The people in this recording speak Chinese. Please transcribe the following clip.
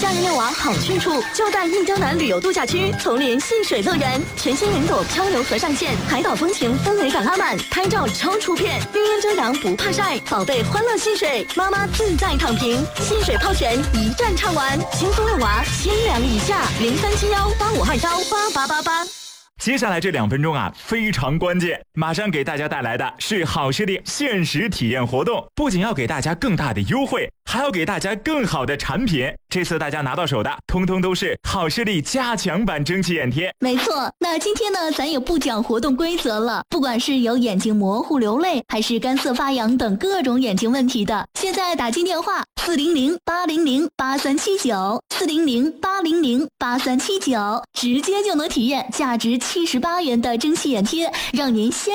假日遛娃好去处就在印江南旅游度假区丛林戏水乐园，全新云朵漂流河上线，海岛风情氛围感拉满，拍照超出片，绿荫遮阳不怕晒，宝贝欢乐戏水，妈妈自在躺平，戏水泡泉一站唱完，轻松遛娃千两以下，037185218888。 接下来这2分钟啊，非常关键，马上给大家带来的是好视力限时体验活动，不仅要给大家更大的优惠，还要给大家更好的产品。这次大家拿到手的，通通都是好视力加强版蒸汽眼贴。 没错，那今天呢，咱也不讲活动规则了。不管是有眼睛模糊流泪，还是干涩发痒等各种眼睛问题的，现在打进电话400-800-8379，400-800-8379，直接就能体验价值78元的蒸汽眼贴，让您先